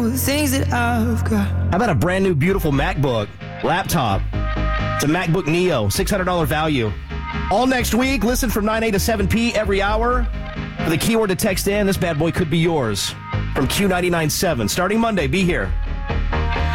The things that I've got. How about a brand new, beautiful MacBook laptop? It's a MacBook Neo, $600 value. All next week, listen from 9A to 7P every hour. For the keyword to text in, this bad boy could be yours. From Q99.7. Starting Monday, be here.